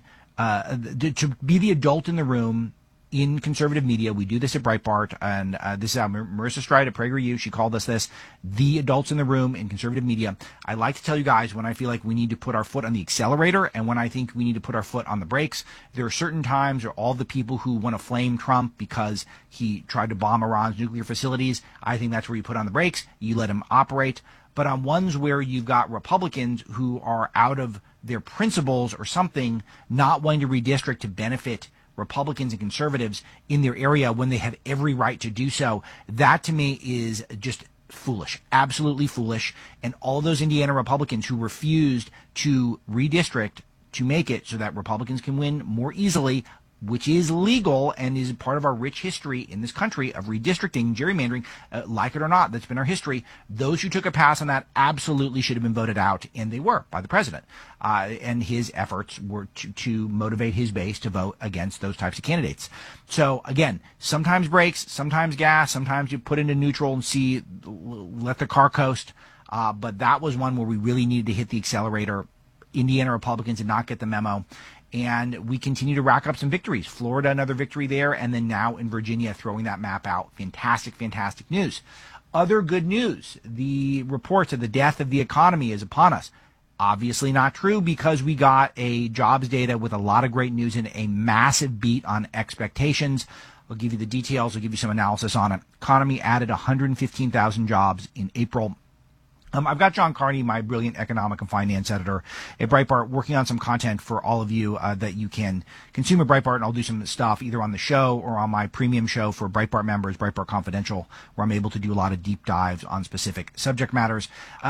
to be the adult in the room in conservative media. We do this at Breitbart, and this is Marissa Stride at PragerU. She called us this, the adults in the room in conservative media. I like to tell you guys when I feel like we need to put our foot on the accelerator and when I think we need to put our foot on the brakes. There are certain times where all the people who want to flame Trump because he tried to bomb Iran's nuclear facilities, I think that's where you put on the brakes. You let him operate. But on ones where you've got Republicans who are out of their principles or something, not wanting to redistrict to benefit Republicans and conservatives in their area when they have every right to do so, that to me is just foolish, absolutely foolish. And all those Indiana Republicans who refused to redistrict to make it so that Republicans can win more easily, which is legal and is part of our rich history in this country of redistricting, gerrymandering, like it or not, that's been our history. Those who took a pass on that absolutely should have been voted out, and they were by the president. And his efforts were to motivate his base to vote against those types of candidates. So again, sometimes brakes, sometimes gas, sometimes you put into neutral and see, let the car coast. But that was one where we really needed to hit the accelerator. Indiana Republicans did not get the memo. And we continue to rack up some victories. Florida, another victory there, and then now in Virginia, throwing that map out. Fantastic, fantastic news. Other good news, the reports of the death of the economy is upon us. Obviously not true because we got a jobs data with a lot of great news and a massive beat on expectations. I'll give you the details. I'll give you some analysis on it. Economy added 115,000 jobs in April. I've got John Carney, my brilliant economic and finance editor at Breitbart, working on some content for all of you that you can consume at Breitbart, and I'll do some stuff either on the show or on my premium show for Breitbart members, Breitbart Confidential, where I'm able to do a lot of deep dives on specific subject matters.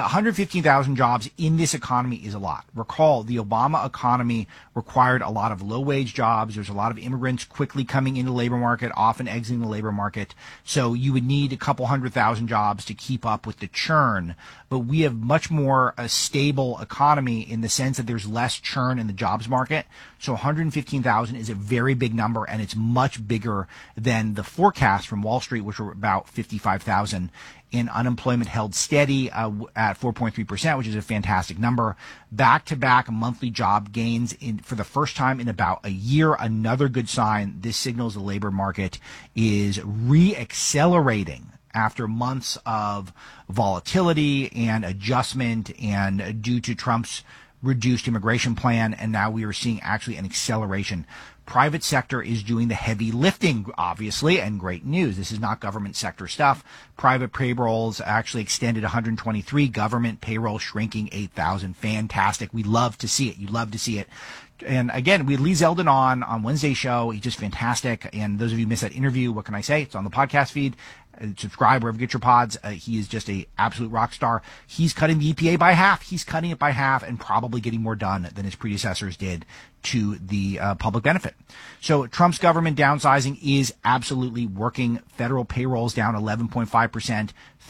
115,000 jobs in this economy is a lot. Recall, the Obama economy required a lot of low-wage jobs. There's a lot of immigrants quickly coming into the labor market, often exiting the labor market. So you would need a couple 100,000 jobs to keep up with the churn. But we have much more a stable economy in the sense that there's less churn in the jobs market. So 115,000 is a very big number, and it's much bigger than the forecast from Wall Street, which were about 55,000. And unemployment held steady at 4.3%, which is a fantastic number. Back-to-back monthly job gains for the first time in about a year. Another good sign. This signals the labor market is re-accelerating after months of volatility and adjustment and due to Trump's reduced immigration plan, and now we are seeing actually an acceleration. Private sector is doing the heavy lifting, obviously, and great news. This is not government sector stuff. Private payrolls actually extended 123, government payroll shrinking 8,000. Fantastic. We love to see it. You love to see it. And again, we had Lee Zeldin on Wednesday's show. He's just fantastic. And those of you who missed that interview, what can I say? It's on the podcast feed. Subscribe wherever you get your pods. He is just a absolute rock star. He's cutting the EPA by half. He's cutting it by half and probably getting more done than his predecessors did to the public benefit. So Trump's government downsizing is absolutely working. Federal payrolls down 11.5%,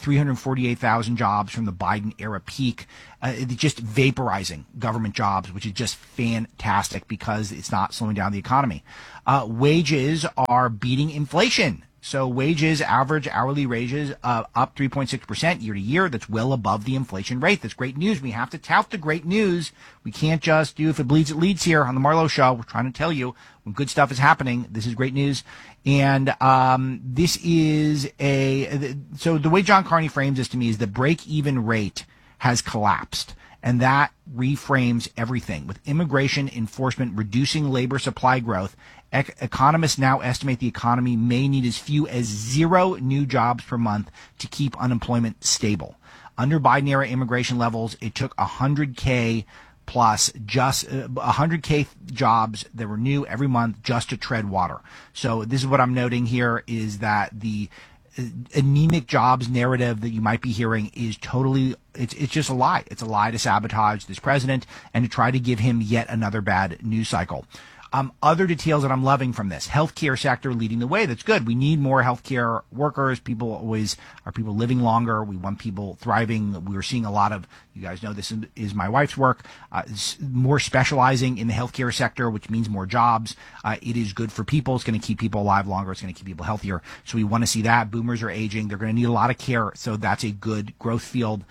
348,000 jobs from the Biden era peak. Just vaporizing government jobs, which is just fantastic because it's not slowing down the economy. Wages are beating inflation. So wages, average hourly wages, up 3.6% year to year. That's well above the inflation rate. That's great news. We have to tout the great news. We can't just do if it bleeds, it leads here on the Marlowe Show. We're trying to tell you when good stuff is happening. This is great news. And this is so the way John Carney frames this to me is the break-even rate has collapsed. And that reframes everything. With immigration enforcement reducing labor supply growth, economists now estimate the economy may need as few as 0 new jobs per month to keep unemployment stable. Under Biden-era immigration levels, it took 100K plus just 100K jobs that were new every month just to tread water. So this is what I'm noting here is that the anemic jobs narrative that you might be hearing is totally, it's just a lie. It's a lie to sabotage this president and to try to give him yet another bad news cycle. Other details that I'm loving from this, healthcare sector leading the way. That's good. We need more healthcare workers. People living longer. We want people thriving. We are seeing a lot of, you guys know this is my wife's work, more specializing in the healthcare sector, which means more jobs. It is good for people. It's going to keep people alive longer. It's going to keep people healthier. So we want to see that. Boomers are aging. They're going to need a lot of care. So that's a good growth field.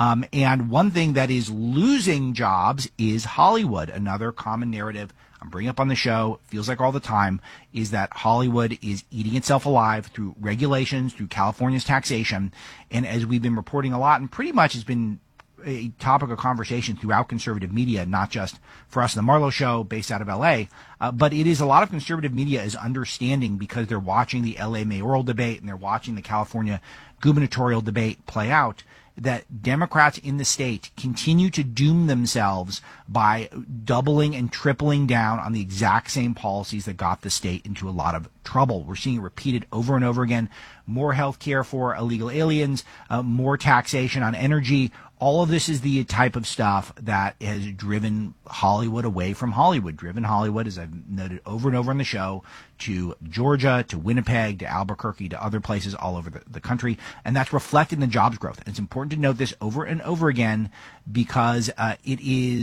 And one thing that is losing jobs is Hollywood. Another common narrative I'm bringing up on the show, feels like all the time, is that Hollywood is eating itself alive through regulations, through California's taxation. And as we've been reporting a lot, and pretty much has been a topic of conversation throughout conservative media, not just for us in the Marlowe Show based out of L.A., but it is a lot of conservative media is understanding because they're watching the L.A. mayoral debate and they're watching the California gubernatorial debate play out, that Democrats in the state continue to doom themselves by doubling and tripling down on the exact same policies that got the state into a lot of trouble. We're seeing it repeated over and over again. More health care for illegal aliens, more taxation on energy. All of this is the type of stuff that has driven Hollywood away from Hollywood, driven Hollywood, as I've noted over and over on the show, to Georgia, to Winnipeg, to Albuquerque, to other places all over the country. And that's reflected in the jobs growth. And it's important to note this over and over again because it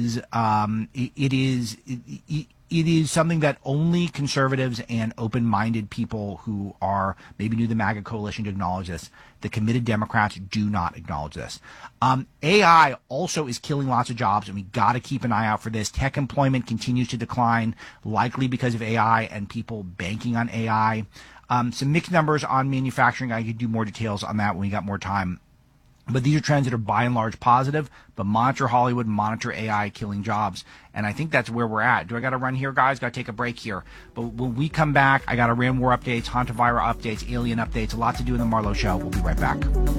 is something that only conservatives and open-minded people who are maybe new to the MAGA coalition to acknowledge this. The committed Democrats do not acknowledge this. AI also is killing lots of jobs, and we got to keep an eye out for this. Tech employment continues to decline, likely because of AI and people banking on AI. Some mixed numbers on manufacturing. I could do more details on that when we got more time. But these are trends that are by and large positive, but monitor Hollywood, monitor AI killing jobs. And I think that's where we're at. Do I got to run here, guys? Got to take a break here. But when we come back, I got Iran war updates, Hantavirus updates, alien updates, a lot to do in the Marlowe Show. We'll be right back.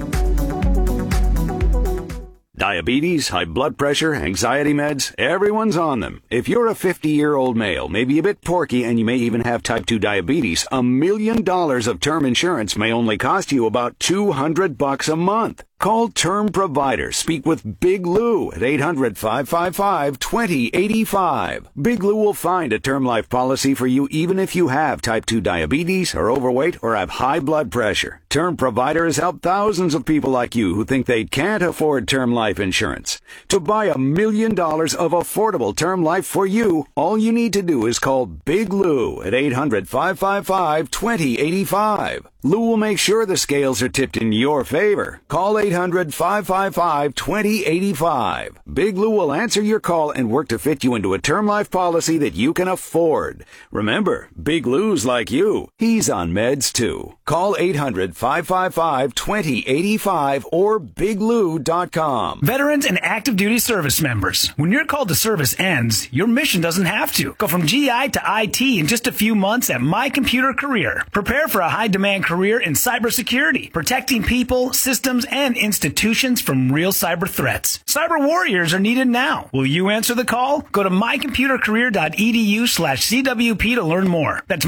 Diabetes, high blood pressure, anxiety meds, everyone's on them. If you're a 50-year-old male, maybe a bit porky, and you may even have type 2 diabetes, $1 million of term insurance may only cost you about $200 a month. Call Term Provider. Speak with Big Lou at 800-555-2085. Big Lou will find a term life policy for you even if you have type 2 diabetes, are overweight, or have high blood pressure. Term Provider has helped thousands of people like you who think they can't afford term life insurance. To buy $1 million of affordable term life for you, all you need to do is call Big Lou at 800-555-2085. Lou will make sure the scales are tipped in your favor. Call 800-555-2085. Big Lou will answer your call and work to fit you into a term life policy that you can afford. Remember, Big Lou's like you. He's on meds too. Call 800-555-2085 or biglou.com. Veterans and active duty service members. When your call to service ends, your mission doesn't have to. Go from GI to IT in just a few months at My Computer Career. Prepare for a high-demand career in cybersecurity, protecting people, systems, and institutions from real cyber threats. Cyber warriors are needed now. Will you answer the call? Go to mycomputercareer.edu/CWP to learn more. That's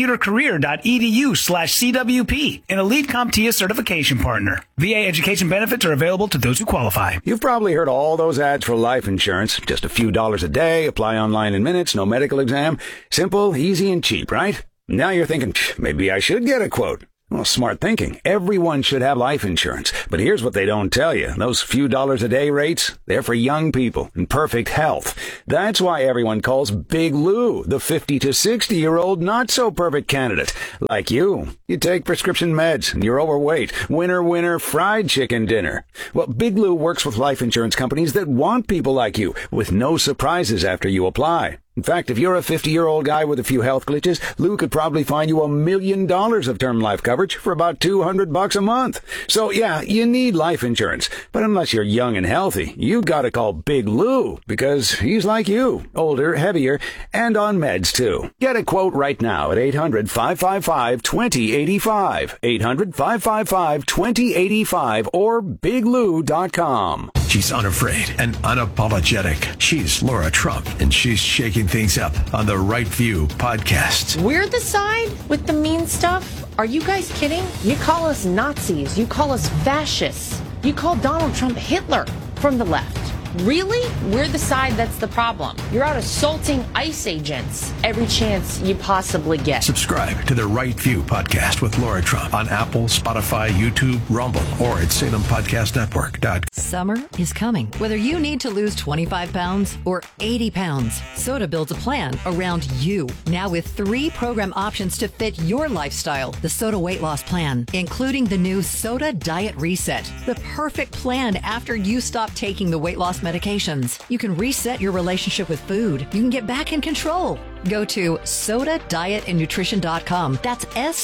mycomputercareer.edu/CWP, an elite CompTIA certification partner. VA education benefits are available to those who qualify. You've probably heard all those ads for life insurance. Just a few dollars a day, apply online in minutes, no medical exam. Simple, easy, and cheap, right? Now you're thinking, maybe I should get a quote. Well, smart thinking. Everyone should have life insurance. But here's what they don't tell you. Those few dollars a day rates, they're for young people in perfect health. That's why everyone calls Big Lou the 50 to 60-year-old not-so-perfect candidate. Like you. You take prescription meds and you're overweight. Winner, winner, fried chicken dinner. Well, Big Lou works with life insurance companies that want people like you with no surprises after you apply. In fact, if you're a 50-year-old guy with a few health glitches, Lou could probably find you $1 million of term life coverage for about $200 a month. So yeah, you need life insurance. But unless you're young and healthy, you gotta call Big Lou because he's like you, older, heavier, and on meds too. Get a quote right now at 800-555-2085, 800-555-2085 or biglou.com. She's unafraid and unapologetic. She's Laura Trump, and she's shaking things up on the Right View podcast. We're the side with the mean stuff? Are you guys kidding? You call us Nazis. You call us fascists. You call Donald Trump Hitler from the left. Really? We're the side that's the problem. You're out assaulting ICE agents every chance you possibly get. Subscribe to the Right View podcast with Laura Trump on Apple, Spotify, YouTube, Rumble, or at SalemPodcastNetwork.com. Summer is coming. Whether you need to lose 25 pounds or 80 pounds, Soda builds a plan around you. Now with 3 program options to fit your lifestyle. The Soda Weight Loss Plan, including the new Soda Diet Reset. The perfect plan after you stop taking the weight loss medications. You can reset your relationship with food. You can get back in control. Go to SodaDietAndNutrition.com. That's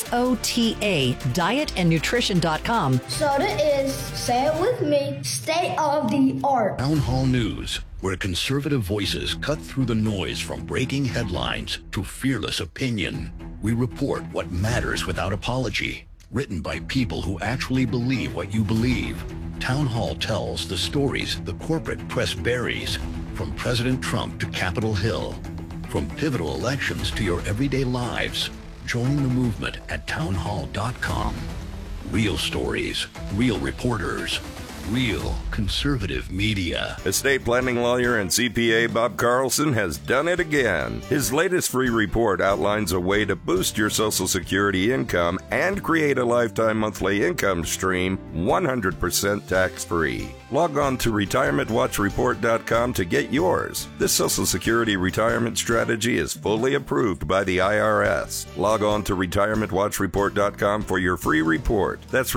SOTA dietandnutrition.com. Soda is, say it with me, state of the art. Town Hall News, where conservative voices cut through the noise from breaking headlines to fearless opinion. We report what matters without apology. Written by people who actually believe what you believe. Town Hall tells the stories the corporate press buries, from President Trump to Capitol Hill. From pivotal elections to your everyday lives, join the movement at townhall.com. Real stories, real reporters, real conservative media. Estate planning lawyer and CPA Bob Carlson has done it again. His latest free report outlines a way to boost your Social Security income and create a lifetime monthly income stream 100% tax-free. Log on to retirementwatchreport.com to get yours. This Social Security retirement strategy is fully approved by the IRS. Log on to retirementwatchreport.com for your free report. That's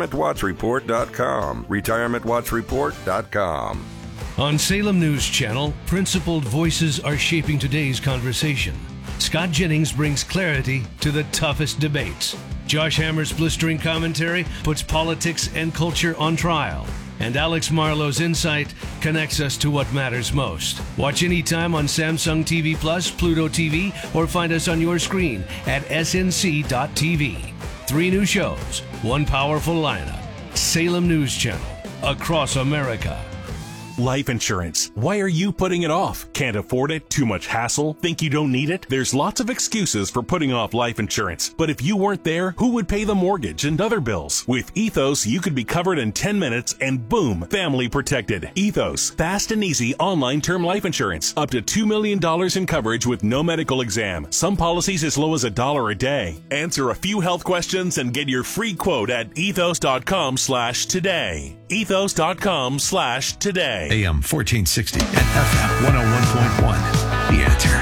retirementwatchreport.com. retirementwatchreport.com. On Salem News Channel, principled voices are shaping today's conversation. Scott Jennings brings clarity to the toughest debates. Josh Hammer's blistering commentary puts politics and culture on trial. And Alex Marlowe's insight connects us to what matters most. Watch anytime on Samsung TV Plus, Pluto TV, or find us on your screen at snc.tv. 3 new shows, 1 powerful lineup. Salem News Channel, across America. Life insurance. Why are you putting it off? Can't afford it? Too much hassle? Think you don't need it? There's lots of excuses for putting off life insurance. But if you weren't there, who would pay the mortgage and other bills? With Ethos, you could be covered in 10 minutes and boom, family protected. Ethos, fast and easy online term life insurance. Up to $2 million in coverage with no medical exam. Some policies as low as $1 a day. Answer a few health questions and get your free quote at ethos.com/today. ethos.com/today. AM 1460 and FM 101.1. The Answer.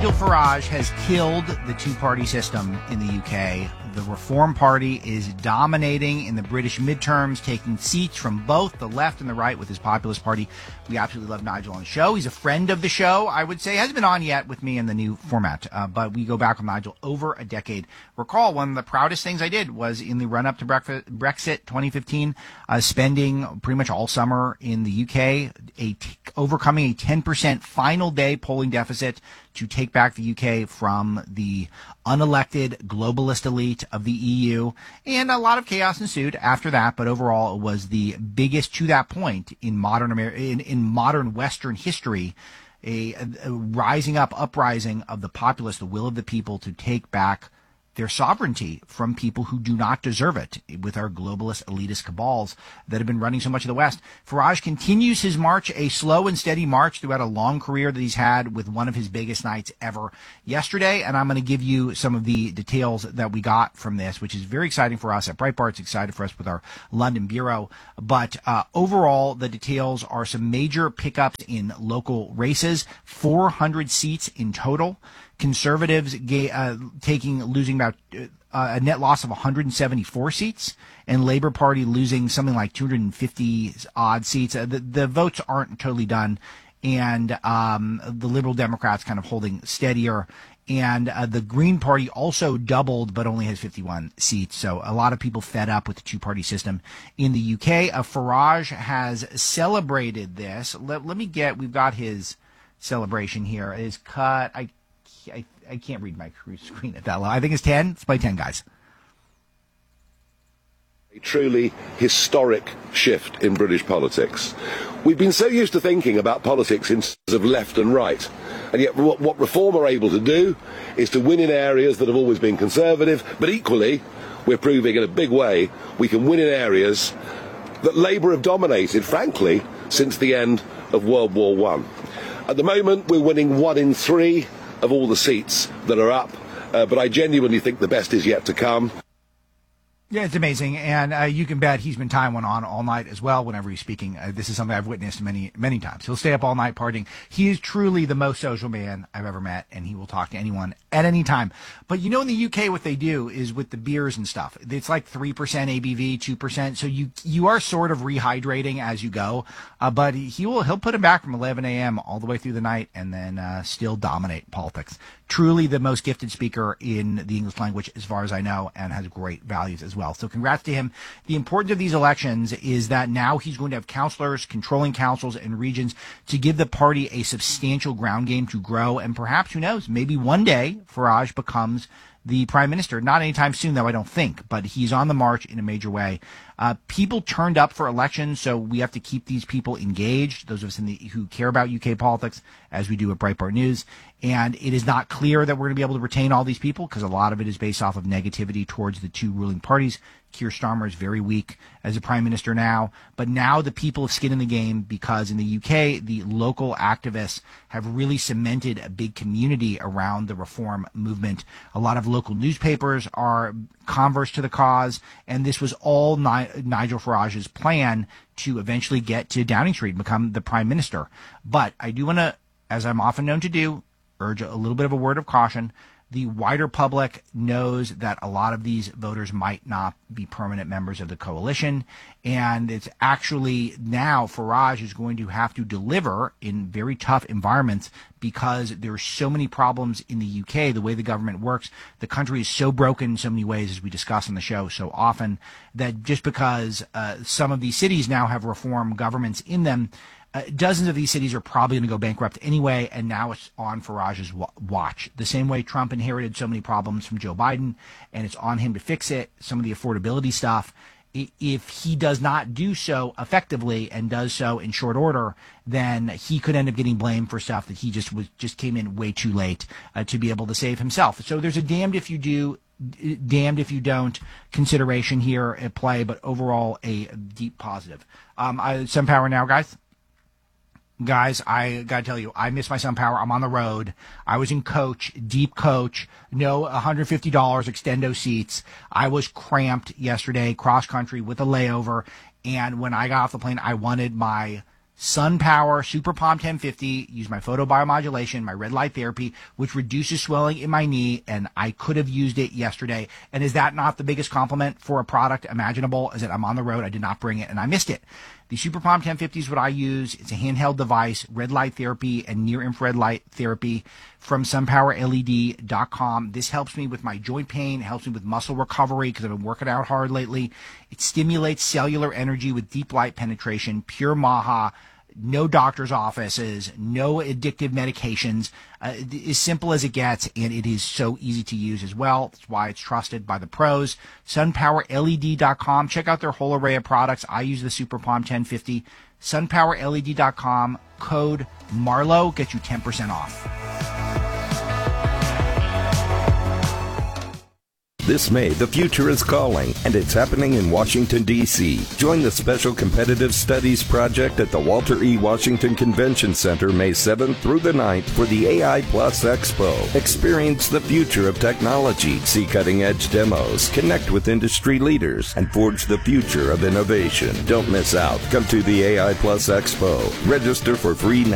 Nigel Farage has killed the two-party system in the UK. The Reform Party is dominating in the British midterms, taking seats from both the left and the right with his Populist Party. We absolutely love Nigel on the show. He's a friend of the show, I would say. Hasn't been on yet with me in the new format, but we go back with Nigel over a decade. Recall, one of the proudest things I did was in the run-up to Brexit 2015, spending pretty much all summer in the UK, overcoming a 10% final day polling deficit to take back the UK from the unelected globalist elite of the EU, and a lot of chaos ensued after that. But overall, it was the biggest to that point in modern in modern Western history, a uprising of the populace, the will of the people to take back their sovereignty from people who do not deserve it, with our globalist elitist cabals that have been running so much of the West. Farage continues his march, a slow and steady march throughout a long career that he's had, with one of his biggest nights ever yesterday. And I'm going to give you some of the details that we got from this, which is very exciting for us at Breitbart. It's exciting for us with our London bureau. But overall, the details are some major pickups in local races, 400 seats in total. Conservatives losing about a net loss of 174 seats, and Labour Party losing something like 250 odd seats. The votes aren't totally done, and the Liberal Democrats kind of holding steadier. And the Green Party also doubled, but only has 51 seats. So a lot of people fed up with the two-party system in the UK. Farage has celebrated this. We've got his celebration here. It is cut. I can't read my screen at that low. I think it's 10. Let's play 10, guys. A truly historic shift in British politics. We've been so used to thinking about politics in terms of left and right, and yet what Reform are able to do is to win in areas that have always been conservative, but equally, we're proving in a big way we can win in areas that Labour have dominated, frankly, since the end of World War I. At the moment, we're winning 1 in 3 of all the seats that are up, but I genuinely think the best is yet to come. Yeah, it's amazing, and you can bet he's been tying one on all night as well whenever he's speaking. This is something I've witnessed many, many times. He'll stay up all night partying. He is truly the most social man I've ever met, and he will talk to anyone at any time. But in the UK, what they do is with the beers and stuff, it's like 3% ABV, 2%, so you are sort of rehydrating as you go, but he'll put him back from 11 a.m. all the way through the night, and then still dominate politics. Truly the most gifted speaker in the English language, as far as I know, and has great values as well. So congrats to him. The importance of these elections is that now he's going to have councillors, controlling councils, and regions to give the party a substantial ground game to grow. And perhaps, who knows, maybe one day Farage becomes the prime minister. Not anytime soon, though, I don't think, but he's on the march in a major way. People turned up for elections, so we have to keep these people engaged, those of us who care about UK politics, as we do at Breitbart News. And it is not clear that we're going to be able to retain all these people, because a lot of it is based off of negativity towards the two ruling parties. Keir Starmer is very weak as a prime minister now, but now the people have skin in the game, because in the UK, the local activists have really cemented a big community around the reform movement. A lot of local newspapers are converse to the cause, and this was all Nigel Farage's plan to eventually get to Downing Street and become the prime minister. But I do want to, as I'm often known to do, urge a little bit of a word of caution. The wider public knows that a lot of these voters might not be permanent members of the coalition, and it's actually now Farage is going to have to deliver in very tough environments, because there are so many problems in the UK, the way the government works. The country is so broken in so many ways, as we discuss on the show so often, that just because some of these cities now have reform governments in them, dozens of these cities are probably going to go bankrupt anyway, and now it's on Farage's watch. The same way Trump inherited so many problems from Joe Biden, and it's on him to fix it, some of the affordability stuff. If he does not do so effectively and does so in short order, then he could end up getting blamed for stuff that he just came in way too late to be able to save himself. So there's a damned if you do, damned if you don't consideration here at play, but overall a deep positive. Some power now, guys. Guys, I got to tell you, I miss my SunPower. I'm on the road. I was in coach, deep coach, no $150 extendo seats. I was cramped yesterday, cross country with a layover. And when I got off the plane, I wanted my SunPower Super Palm 1050, use my photobiomodulation, my red light therapy, which reduces swelling in my knee, and I could have used it yesterday. And is that not the biggest compliment for a product imaginable? Is that I'm on the road, I did not bring it, and I missed it. The Super Palm 1050 is what I use. It's a handheld device, red light therapy and near-infrared light therapy from sunpowerled.com. This helps me with my joint pain, helps me with muscle recovery because I've been working out hard lately. It stimulates cellular energy with deep light penetration, pure Maha, no doctor's offices, no addictive medications, as simple as it gets, and it is so easy to use as well. That's why it's trusted by the pros. SunPowerLED.com. Check out their whole array of products. I use the Super Palm 1050. SunPowerLED.com. Code Marlowe gets you 10% off. This May, the future is calling, and it's happening in Washington, D.C. Join the Special Competitive Studies Project at the Walter E. Washington Convention Center May 7th through the 9th for the AI Plus Expo. Experience the future of technology, see cutting-edge demos, connect with industry leaders, and forge the future of innovation. Don't miss out. Come to the AI Plus Expo. Register for free now.